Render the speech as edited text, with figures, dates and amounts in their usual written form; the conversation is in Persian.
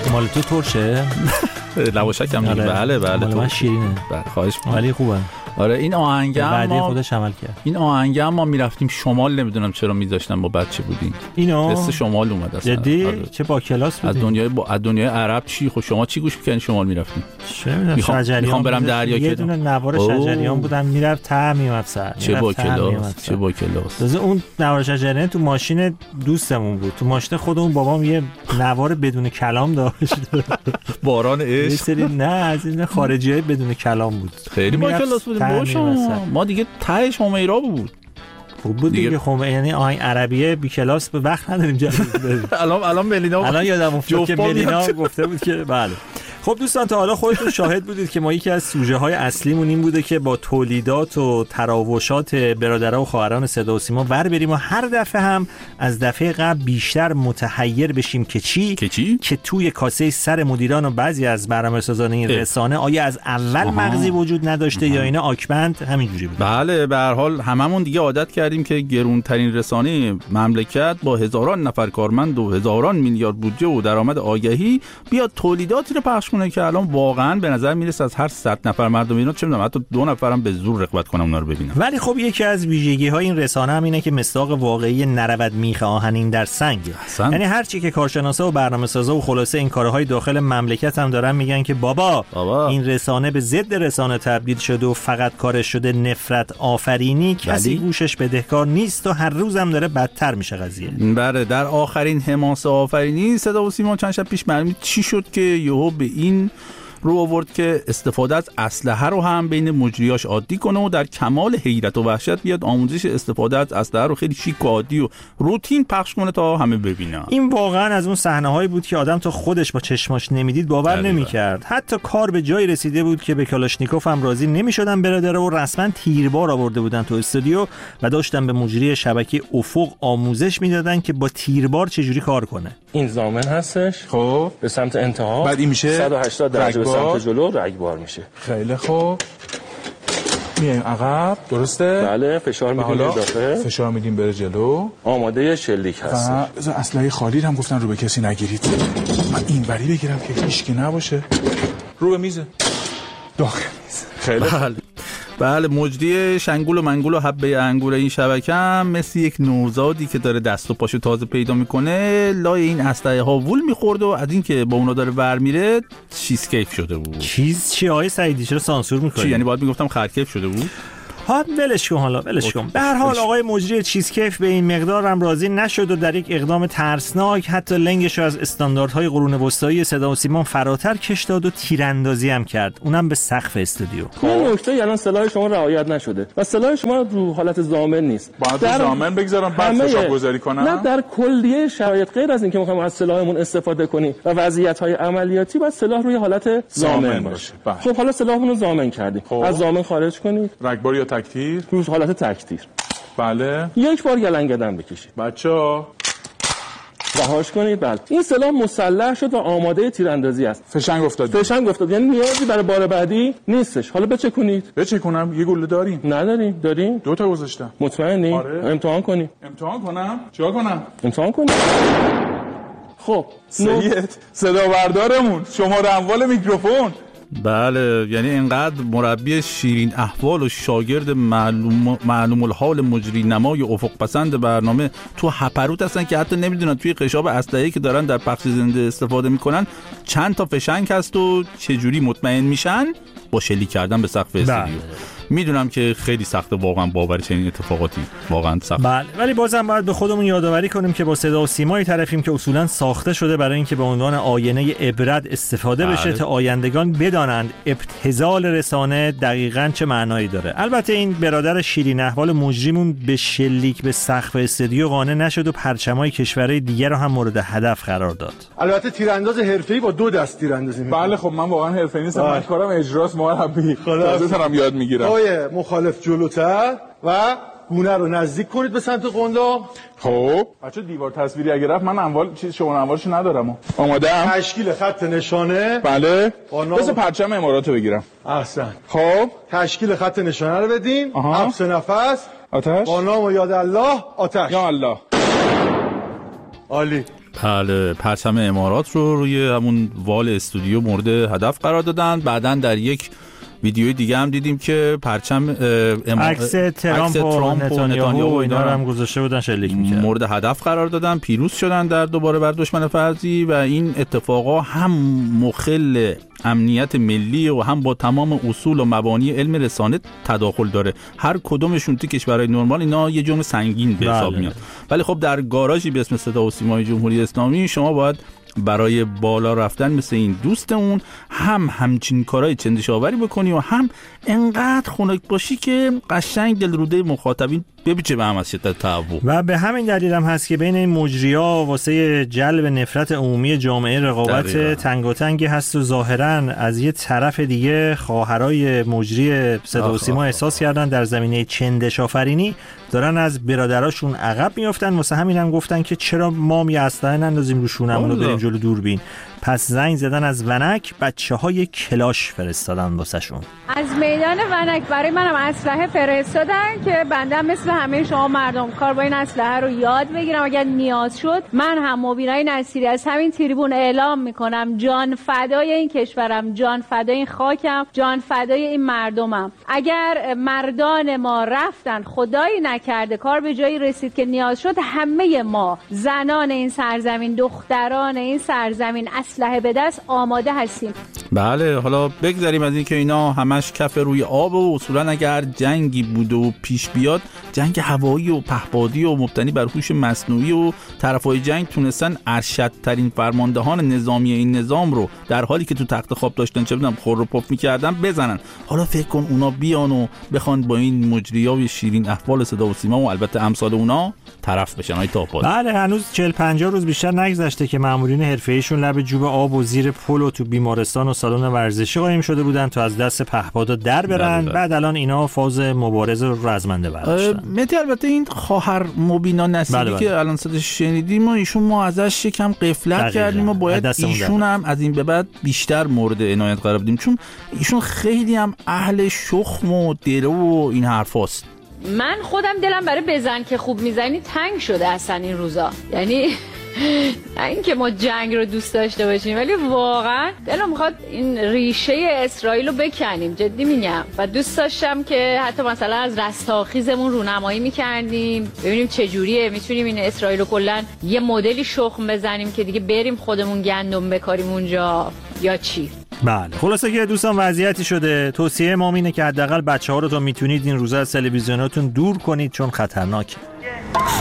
مال تو ترشه؟ لواشک هم دیگه. بله مال من شیرینه. خواهش می‌کنم. ولی خوبه. آره این آهنگ بعدی خودش عمل کرد. این آهنگ ما میرفتیم شمال، نمیدونم چرا میذاشتن با بچه بودیم. اینو قصه شمال اومد اصلا. جدی؟ آره. چه با کلاس بودیم. از دنیای عرب چی؟ خب شما چی گوش می‌کنین شمال میرفتیم؟ چه می‌دونم شجریان. میخوام برم دریا. یه دونه نوار شجریان بودن میرفت ته میومد سر. چه با کلاس. اون نوار شجریان تو ماشین دوستمون بود. تو ماشین خودمون بابام یه نوار بدون کلام داشت. باران عشق. نه از این خارجیای بدون کلام بود. خیلی با کلاس بودیم. ما دیگه تهش همیرا بود. خوب بود دیگه. خب یعنی آهنگ عربیه بی کلاس به وقت نداریم جدید بریم. الان ملینا الان یادم افتاد که ملینا گفته بود که بله. خب دوستان تا حالا خودتون شاهد بودید که ما یکی از سوژه های اصلیمون این بوده که با تولیدات و تراوشات برادرها و خواهران صدا و سیما ور بریم و هر دفعه هم از دفعه قبل بیشتر متحیر بشیم که چی؟ که توی کاسه سر مدیران و بعضی از برنامه‌سازان این رسانه آیا از اول مغزی وجود نداشته یا اینا آکبند همینجوری بود. بله به هر حال هممون دیگه عادت کردیم که گرونترین رسانه مملکت با هزاران نفر کارمند و هزاران میلیارد بودجه و درآمد آگهی بیاد تولیداتی رو پخش که الان واقعا به نظر میرسه از هر 100 نفر مردم اینا چه میدونم حتی 2 نفرم به زور رغبت کنم اونا رو ببینم. ولی خب یکی از ویژگی های این رسانه هم اینه که مصداق واقعی نرود میخ آهنین در سنگ. یعنی هر چی که کارشناسا و برنامه‌سازا و خلاصه این کارهای داخل مملکت هم دارن میگن که بابا این رسانه به ضد رسانه تبدیل شده و فقط کارش شده نفرت آفرینی، کسی گوشش بدهکار نیست و هر روزم داره بدتر میشه قضیه. بله در آخرین حماسه آفرینی صدا و سیما چند شب پیش معلوم چی شد که یهو به این رو آورد که استفاده از اسلحه رو هم بین مجریاش عادی کنه و در کمال حیرت و وحشت بیاد آموزش استفاده از اسلحه رو خیلی شیک و عادی و روتین پخش کنه تا همه ببینن. این واقعا از اون صحنه‌هایی بود که آدم تا خودش با چشماش نمیدید باور نمی‌کرد. حتی کار به جایی رسیده بود که به کلاشنیکوف هم راضی نمی‌شدن برادرها و رسما تیربار آورده بودن تو استودیو و داشتن به مجری شبکه افق آموزش میدادن که با تیربار چجوری کار کنه. این ضامن هستش. خب به سمت انتها بعد این میشه 180 درجه به سمت جلو رگبار میشه. خیلی خوب. میایم عقب درسته؟ بله فشار میدیم اضافه. فشار میدیم بره جلو. آماده شلیک هست. اسلحه خالی هم گفتن رو به کسی نگیرید. من این وری بگیرم که هیچکی نباشه. رو به میز. داخل میز. خیلی بله مجری شنگول و منگول و حبه انگور این شبکه هم مثل یک نوزادی که داره دست و پاشو تازه پیدا میکنه لای این اسلحه ها وول میخورد و از این که با اونا داره ور میره چیزکیف شده بود. چی آقای سعیدی چرا سانسور میکنی؟ چی یعنی باید میگفتم خرکیف شده بود؟ ها ولش کن حالا ولش کن. به هر حال آقای مجری چیزکیف به این مقدار هم راضی نشد و در یک اقدام ترسناک حتی لنگش رو از استانداردهای قرون وسطایی صدا و سیما فراتر کش داد و تیراندازی هم کرد، اونم به سقف استودیو. این نکته الان سلاح شما رعایت نشده و سلاح شما رو حالت ضامن نیست. باید ضامن بگذارم بعد فشار گذاری کنم. نه در کلیه شرایط غیر از اینکه می‌خوایم از سلاحمون استفاده کنیم و وضعیت‌های عملیاتی باید سلاح روی حالت ضامن باشه. خب حالا سلاحمون رو ضامن کردیم. از ضامن خارج کنید. رگبار یا تکتیر؟ روز حالت تکتیر. بله. یک بار گلنگدن بکشید. بچه‌ها رهاش کنید. بله. این سلاح مسلح شد و آماده تیراندازی است. فشنگ افتاد. یعنی نیازی برای بار بعدی نیستش. حالا بچکونید. بچکونم؟ یه گلوله داریم؟ نداریم. داریم؟ 2 تا گذاشتم. مطمئنی؟ آره. امتحان کنیم. امتحان کنم؟ چیکار کنم؟ امتحان کنیم. خب سید صدا بردارمون شماره اموال میکروفون. بله یعنی اینقدر مربی شیرین احوال و شاگرد معلوم الحال مجری نمای افق پسند برنامه تو هپروت هستن که حتی نمیدونن توی قشاب اسلحه‌ای که دارن در پخش زنده استفاده میکنن چند تا فشنگ هست و چجوری مطمئن میشن با شلیک کردن به سقف استودیو. میدونم که خیلی سخته واقعا باور چنین اتفاقاتی، واقعا سخت. بله ولی بازم باید به خودمون یادآوری کنیم که با صدا و سیمایی طرفیم که اصولا ساخته شده برای اینکه به عنوان آینه عبرت استفاده بشه تا آیندگان بدانند ابتذال رسانه دقیقاً چه معنایی داره. البته این برادر شیرین احوال مجریمون به شلیک به سقف استودیو قانع نشد و پرچمای کشورهای دیگر رو هم مورد هدف قرار داد. البته تیرانداز حرفه‌ای با 2 دست تیراندازی می‌کنه. بله خب من واقعا حرفه‌ای نیستم، من کارم اجراست مربی. تازه دارم یاد میگیرم. مخالف جلوتر و گونه رو نزدیک کنید به سمت قندا. خب بچه دیوار تصویری اگه رفت من اموال شما اموالش ندارم. آماده‌ام. تشکیل خط نشانه. بله. بس پرچم اماراتو بگیرم. احسن. خب تشکیل خط نشانه رو بدین. حبس نفس. آتش. با نام و یاد الله آتش. یا الله. عالی. بله، پرچم امارات رو روی همون وال استودیو مورد هدف قرار دادن. بعداً در یک ویدیوی دیگه هم دیدیم که پرچم عکس ترامپ و نتانیاهو و اینا رو هم گذاشته بودن شلیک می‌کردن، مورد هدف قرار دادن، پیروز شدن در دوباره بر دشمن فرضی. و این اتفاقا هم مخل امنیت ملی و هم با تمام اصول و مبانی علم رسانه تداخل داره. هر کدومشون تو کشورهای نرمال اینا یه جرم سنگین به حساب میاد. ولی خب در گاراژی به اسم صدا و سیمای جمهوری اسلامی شما باید برای بالا رفتن مثل این دوستمون همچین کارهای چندشاوری بکنی و هم انقدر خنک باشی که قشنگ دلروده مخاطبین بپیچه به هم از شدت تهوع. و به همین دلیل هم هست که بین این مجری‌ها واسه جلب نفرت عمومی جامعه رقابت تنگاتنگی هست و ظاهراً از یه طرف دیگه خواهرای مجری صدا و سیما احساس کردن در زمینه چندش‌آفرینی دارن از برادراشون عقب میافتن. واسه همین هم گفتن که چرا ما یه اسلحه نندازیم رو شونمون و بریم جلو دوربین. پس زنگ زدن از ونک، بچه‌های کلاش فرستادن واسهشون. از میدان ونک برای منم اسلحه فرستادن که بنده مثل همه شما مردم کار با این اسلحه رو یاد بگیرم. اگر نیاز شد من هم مبینای نصیری از همین تریبون اعلام میکنم جان فدای این کشورم، جان فدای این خاکم، جان فدای این مردمم. اگر مردان ما رفتن خدایی نکرده کار به جایی رسید که نیاز شد، همه ما زنان این سرزمین، دختران این سرزمین اسلحه به دست آماده هستیم. بله، حالا بگذاریم از این که اینا همش کف روی آب و اصولا اگر جنگی بود و پیش بیاد، جنگ هوایی و پهپادی و مبتنی بر هوش مصنوعی و طرفای جنگ تونستن ارشدترین فرماندهان نظامی این نظام رو در حالی که تو تخت خواب داشتن چه بدونم خور و پف می‌کردن بزنن. حالا فکر کن اونا بیان و بخوان با این مجریای شیرین احوال صدا و سیما و البته امثال اونا طرف بشن. های تاپاد. بله، هنوز 40-50 روز بیشتر نگذشته که مامورین حرفه‌ایشون لب جوب آب و زیر پل و تو بیمارستان و سالن ورزشی قایم شده بودن تا از دست پهپادا در برن. بعد الان اینا فاز مبارزه رو رزمنده برداشتن. متی البته این خواهر مبینا نصیری که الان صداش شنیدیم و ایشون ما ازش یکم غفلت کردیم و باید ایشون هم از این به بعد بیشتر مورد عنایت قرار بدیم، چون ایشون خیلی هم اهل شخم و درو و این حرفاست. من خودم دلم برای بزن که خوب میزنی تنگ شده اصلا این روزا. یعنی این که ما جنگ رو دوست داشته باشیم ولی واقعا دلم میخواد این ریشه اسرائیل رو بکنیم، جدی میگم. و دوست داشتم که حتی مثلا از رستاخیزمون رونمایی میکردیم ببینیم چجوریه میتونیم این اسرائیل رو کلا یه مدلی شخم بزنیم که دیگه بریم خودمون گندم بکاریم اونجا یا چی. بله، خلاصه که دوستان وضعیتی شده. توصیه ما اینه که حداقل بچه‌ها رو تا میتونید این روزا از تلویزیوناتون دور کنید چون خطرناکه.